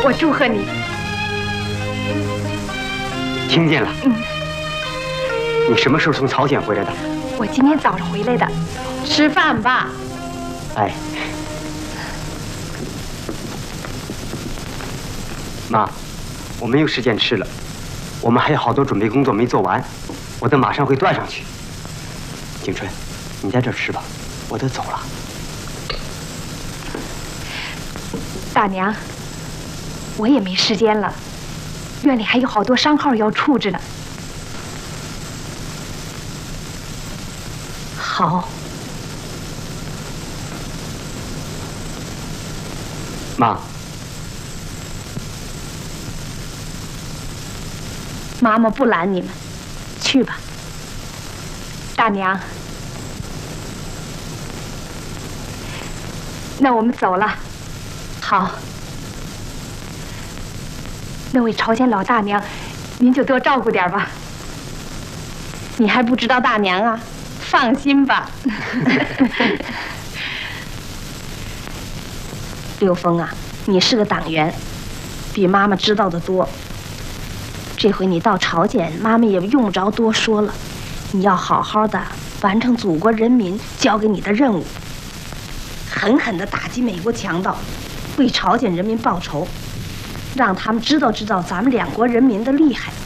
我祝贺你。 听见了。你什么时候从朝鲜回来的？ 我今天早上回来的。吃饭吧。 哎。妈，我没有时间吃了，我们还有好多准备工作没做完，我得马上会端上去。景春，你在这儿吃吧，我得走了。 大娘，我也没时间了，院里还有好多伤号要处置呢。好。 妈。 妈妈不拦你们，去吧。大娘，那我们走了。好。那位朝鲜老大娘，您就多照顾点吧。你还不知道大娘啊？放心吧。 刘峰啊，你是个党员，比妈妈知道的多。这回你到朝鲜，妈妈也用不着多说了。你要好好的完成祖国人民交给你的任务，狠狠地打击美国强盗，为朝鲜人民报仇，让他们知道咱们两国人民的厉害。